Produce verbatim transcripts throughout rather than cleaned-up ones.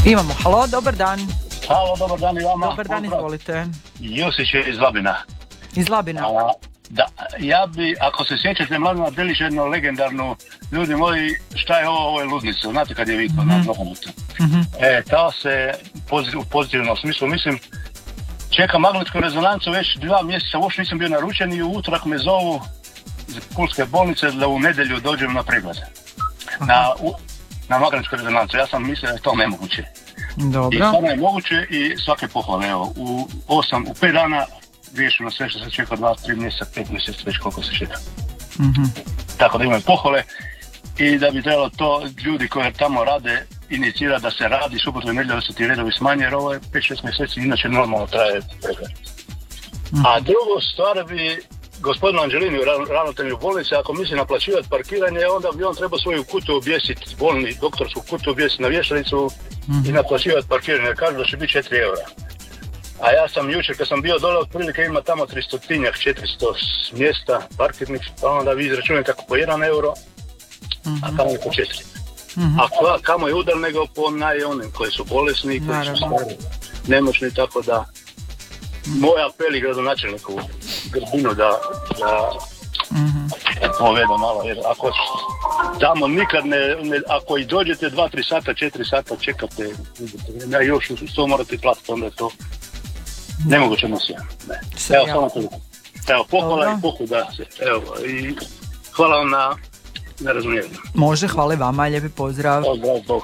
Imamo, halo, dobar dan. Halo, dobar dan i vama. Dobar dan, izvolite. Josić je iz Labina. Iz Labina. A, da, ja bi, ako se sjećate, Mladena Delić, jednu legendarnu, ljudi moji, šta je ovo, ovo je ludnica, znate kad je vikao mm-hmm. na nogometu. Mm-hmm. E, ta se pozitiv, u pozitivnom smislu, mislim, čeka magnetsku rezonancu već dva mjeseca, uopšte nisam bio naručen i u utorak me zovu iz Pulske bolnice da u nedjelju dođem na pregled. Na, u, na magnetsku rezonancu, ja sam mislio da je to nemoguće. Dobro. I stvarno je moguće i svake pohvale, evo, u osam, u pet dana riješeno sve što se čeka dva, tri mjeseca, pet mjeseca, već koliko se čeka. Mm-hmm. Tako da imaju pohvale i da bi trebalo to ljudi koji tamo rade inicira da se radi subotu i nedjelju da se ti redovi smanje, jer ovo je pet šest mjeseci, inače normalno traje pregled. Mm-hmm. A drugo stvar bi gospodinu Anđelini, ravnatelju bolnice, ako misli naplaćivati parkiranje, onda bi on trebao svoju kutu objesiti, bolni doktorsku kutu objesiti na vješalicu mm-hmm. i naplaćivati parkiranje, kažu da će biti četiri eura. A ja sam jučer kad sam bio dole, otprilike ima tamo tristotinjak, četiristo mjesta parkirnih, pa onda vi izračunajte kako po jedan euro, mm-hmm. a tamo je po četiri. Mm-hmm. A ka, kamo je udar nego po naj onim koji su bolesni, koji su stari, nemoćni, tako da moj apel i gradonačelniku Grbinu da, da mm-hmm. povede malo, jer ako tamo nikad ne, ne, ako i dođete dva, tri sata, četiri sata čekate, ja još to morate platiti, onda je to nemoguće misija. Ne. Evo, samo toliko. Evo, pohvala i pohvala da se, evo, i hvala vam na, na razumijevanju. Može, hvala vama, lijepi pozdrav. Pozdrav, Bog.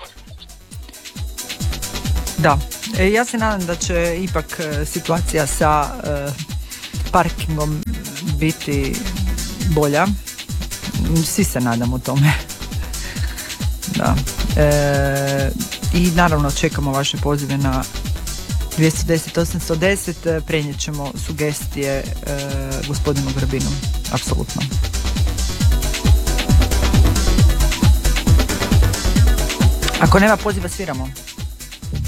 Da, e, ja se nadam da će ipak e, situacija sa e, parkingom biti bolja. Svi se nadamo tome. Da. E, I naravno čekamo vaše pozive na dvjesto deset osamsto deset, prenijet ćemo sugestije e, gospodinu Grbinu. Apsolutno. Ako nema poziva, sviramo.